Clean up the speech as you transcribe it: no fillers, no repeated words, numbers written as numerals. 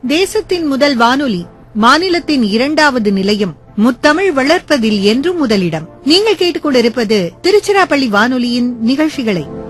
தேசத்தின் முதல் வானொலி, மாநிலத்தின் 2வது நிலையம், முத்தமிழ் வளர்ப்பதில் என்றும் முதலிடம். நீங்கள் கேட்டுக்கொண்டிருப்பது திருச்சிராப்பள்ளி வானொலியின் நிகழ்ச்சிகளை.